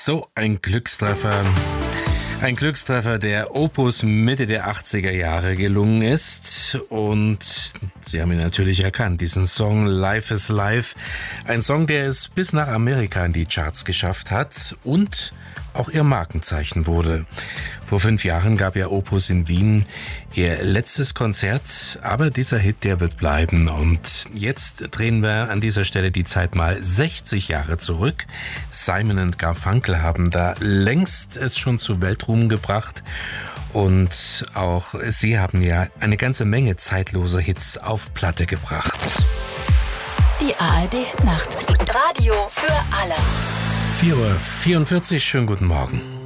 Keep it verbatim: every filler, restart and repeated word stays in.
So ein Glückstreffer. Ein Glückstreffer, der Opus Mitte der achtziger Jahre gelungen ist. Und Sie haben ihn natürlich erkannt, diesen Song Life is Life. Ein Song, der es bis nach Amerika in die Charts geschafft hat und auch ihr Markenzeichen wurde. Vor fünf Jahren gab ja Opus in Wien ihr letztes Konzert, aber dieser Hit, der wird bleiben. Und jetzt drehen wir an dieser Stelle die Zeit mal sechzig Jahre zurück. Simon und Garfunkel haben da längst es schon zu Weltruhm gebracht. Und auch sie haben ja eine ganze Menge zeitloser Hits auf Platte gebracht. Die A R D-Nacht. Radio für alle. vier Uhr vierundvierzig, schönen guten Morgen.